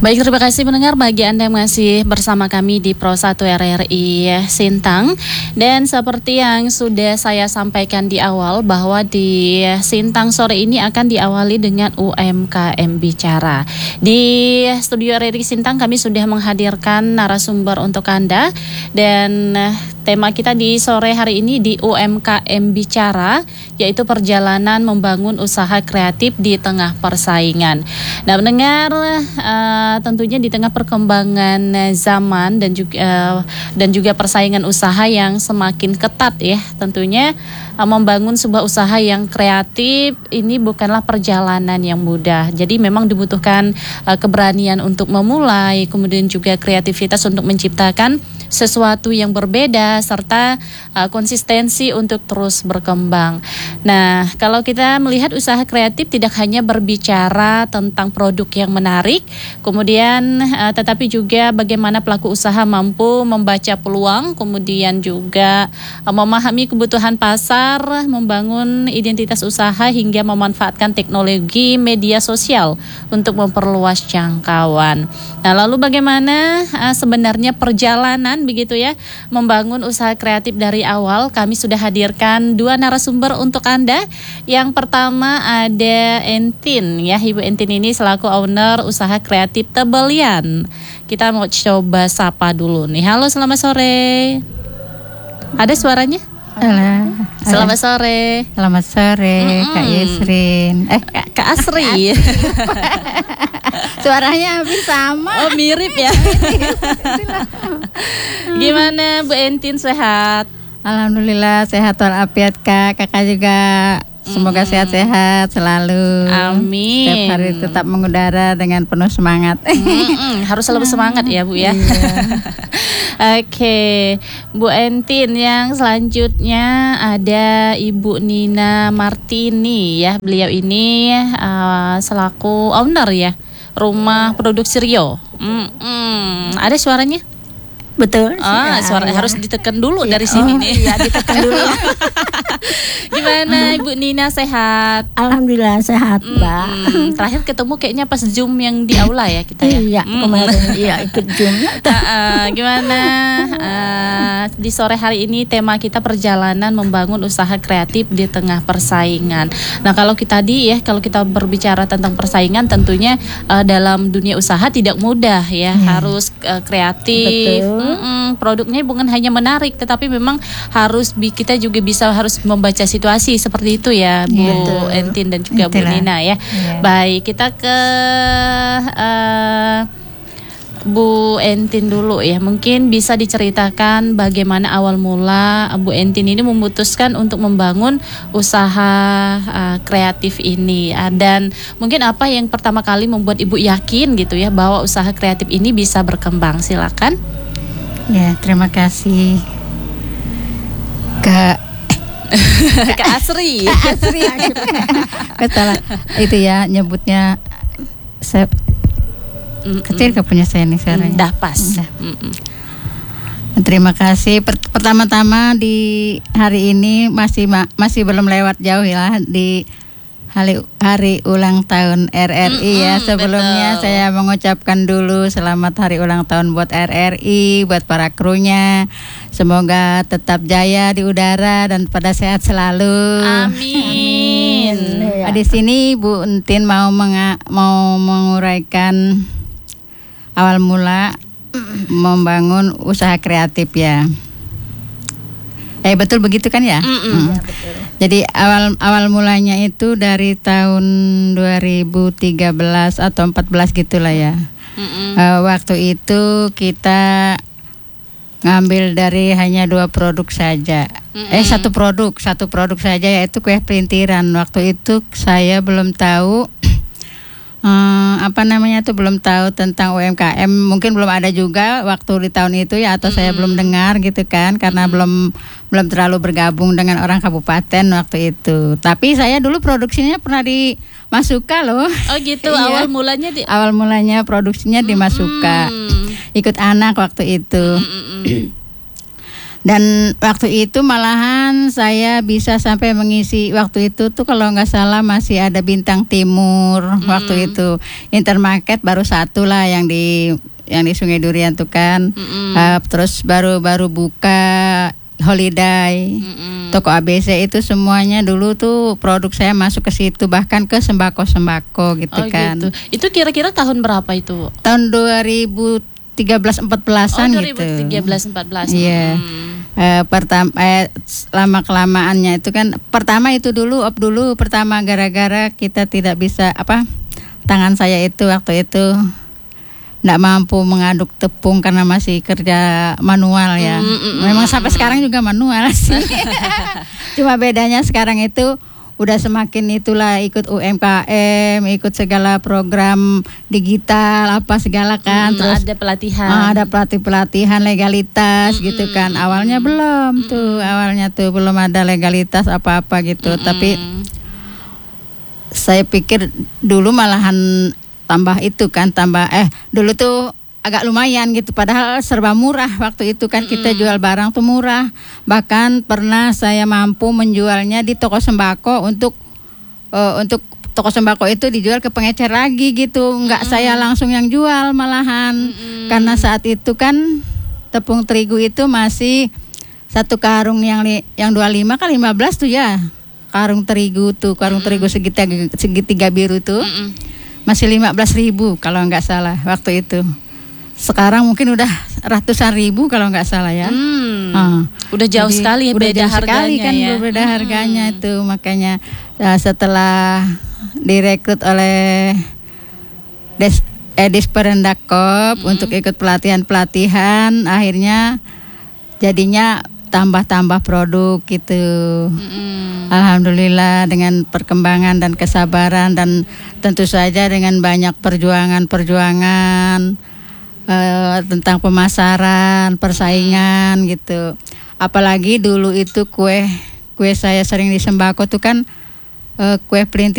Baik, terima kasih pendengar bagi Anda yang masih bersama kami di Pro 1 RRI Sintang. Dan seperti yang sudah saya sampaikan di awal bahwa di Sintang sore ini akan diawali dengan UMKM Bicara. Di studio RRI Sintang kami sudah menghadirkan narasumber untuk Anda. Dan tema kita di sore hari ini di UMKM Bicara, yaitu perjalanan membangun usaha kreatif di tengah persaingan. Nah, mendengar tentunya di tengah perkembangan zaman dan juga persaingan usaha yang semakin ketat ya, tentunya membangun sebuah usaha yang kreatif ini bukanlah perjalanan yang mudah. Jadi memang dibutuhkan keberanian untuk memulai, kemudian juga kreativitas untuk menciptakan sesuatu yang berbeda serta konsistensi untuk terus berkembang. Nah, kalau kita melihat usaha kreatif tidak hanya berbicara tentang produk yang menarik, kemudian tetapi juga bagaimana pelaku usaha mampu membaca peluang, kemudian juga memahami kebutuhan pasar, membangun identitas usaha hingga memanfaatkan teknologi media sosial untuk memperluas jangkauan. Nah, lalu bagaimana sebenarnya perjalanan begitu ya membangun usaha kreatif dari awal? Kami sudah hadirkan dua narasumber untuk Anda. Yang pertama ada Entin ya, Ibu Entin ini selaku owner usaha kreatif Tebelian. Kita mau coba sapa dulu nih. Halo, selamat sore. Ada suaranya? Halo. Selamat sore. Selamat sore, Kak Yesrin. Kak Asri. Suaranya hampir sama. Oh, mirip ya. Gimana Bu Entin, sehat? Alhamdulillah sehat walafiat Kak. Kakak juga semoga sehat-sehat selalu. Amin. Setiap hari tetap mengudara dengan penuh semangat. Harus selalu semangat ya Bu ya. Iya. Oke, Bu Entin, yang selanjutnya ada Ibu Nina Martini ya. Beliau ini selaku owner ya Rumah Produksi Rio. Ada suaranya? Betul. Suara ya. harus ditekan dulu dari sini nih. Iya, ditekan dulu. Gimana Ibu Nina, sehat? Alhamdulillah sehat, Mbak. Terakhir ketemu kayaknya pas Zoom yang di aula ya kita ya. Iya, kemarin iya ikut Zoom. Gimana di sore hari ini tema kita perjalanan membangun usaha kreatif di tengah persaingan. Nah, kalau kita berbicara tentang persaingan tentunya dalam dunia usaha tidak mudah ya, harus kreatif. Betul. Produknya bukan hanya menarik, tetapi memang kita juga harus membaca situasi seperti itu ya, Bu Entin dan juga Bu Nina ya. Baik, kita ke Bu Entin dulu ya. Mungkin bisa diceritakan bagaimana awal mula Bu Entin ini memutuskan untuk membangun usaha kreatif ini, dan mungkin apa yang pertama kali membuat Ibu yakin gitu ya bahwa usaha kreatif ini bisa berkembang. Silakan. Ya, terima kasih Kak Asri. Salah itu ya nyebutnya kecil gak punya saya nih suaranya. Dah pas. Terima kasih. Pertama-tama di hari ini masih belum lewat jauh ya di hari ulang tahun RRI ya. Sebelumnya saya mengucapkan dulu selamat hari ulang tahun buat RRI, buat para krunya. Semoga tetap jaya di udara dan pada sehat selalu. Amin. Di sini Bu Entin mau menguraikan awal mula membangun usaha kreatif ya. Betul begitu kan ya? Ya, betul. Jadi awal mulanya itu dari tahun 2013 atau 14 gitulah ya. Waktu itu kita ngambil dari hanya 2 produk saja. Satu produk saja, yaitu kue perintiran. Waktu itu saya belum tahu belum tahu tentang UMKM, mungkin belum ada juga waktu di tahun itu ya, atau saya belum dengar gitu kan, karena belum terlalu bergabung dengan orang kabupaten waktu itu. Tapi saya dulu produksinya pernah di Masuka loh. Oh gitu. Iya. Awal mulanya produksinya di Masuka. Ikut anak waktu itu. Dan waktu itu malahan saya bisa sampai mengisi, waktu itu tuh kalau nggak salah masih ada Bintang Timur waktu itu. Intermarket baru satu lah yang di Sungai Durian tuh kan. Terus baru buka Holiday, toko ABC, itu semuanya dulu tuh produk saya masuk ke situ, bahkan ke sembako gitu kan. Gitu. Itu kira-kira tahun berapa itu? Tahun 2013-14an gitu. 2013-14. Iya. Lama kelamaannya itu kan, pertama itu dulu pertama gara-gara kita tidak bisa tangan saya itu waktu itu nggak mampu mengaduk tepung karena masih kerja manual ya. Memang sampai sekarang juga manual sih. Cuma bedanya sekarang itu udah semakin itulah ikut UMKM, ikut segala program digital apa segala kan. Terus ada pelatihan. Ada pelatihan legalitas gitu kan. Awalnya belum belum ada legalitas apa-apa gitu. Tapi saya pikir dulu malahan tambah dulu tuh agak lumayan gitu, padahal serba murah waktu itu kan. Kita jual barang tuh murah, bahkan pernah saya mampu menjualnya di toko sembako untuk toko sembako itu dijual ke pengecer lagi gitu, nggak saya langsung yang jual malahan. Karena saat itu kan tepung terigu itu masih satu karung yang 25 kali 15 tuh ya, karung terigu segitiga biru tuh. Masih 15.000 kalau nggak salah waktu itu. Sekarang mungkin udah ratusan ribu kalau nggak salah ya. Udah jauh sekali ya, beda harganya kan ya. Beda harganya itu. Makanya setelah direkrut oleh Disperendakop untuk ikut pelatihan, akhirnya jadinya tambah produk gitu. Alhamdulillah dengan perkembangan dan kesabaran, dan tentu saja dengan banyak perjuangan tentang pemasaran, persaingan gitu. Apalagi dulu itu kue saya sering di sembako tuh kan, kue pelintir